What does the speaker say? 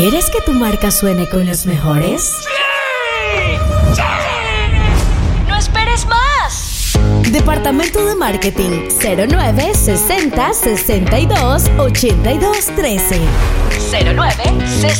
¿Quieres que tu marca suene con los mejores? ¡Sí! ¡Sí! ¡No esperes más! Departamento de Marketing 09 60 62 82 13 09 60